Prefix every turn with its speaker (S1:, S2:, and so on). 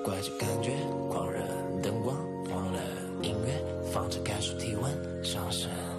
S1: 怪这感觉狂热，灯光忘了音乐，放着开始体温上升。